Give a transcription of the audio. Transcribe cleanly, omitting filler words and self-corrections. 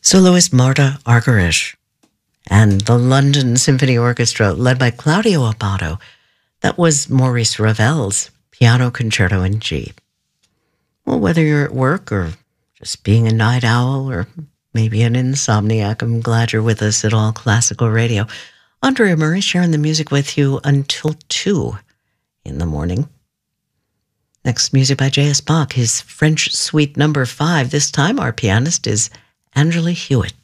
Soloist Marta Argerich and the London Symphony Orchestra, led by Claudio Abbado. That was Maurice Ravel's Piano Concerto in G. Well, whether you're at work or just being a night owl or maybe an insomniac, I'm glad you're with us at All Classical Radio. Andrea Murray sharing the music with you until 2 in the morning. Next, music by J.S. Bach, his French Suite No. 5. This time, our pianist is Angela Hewitt.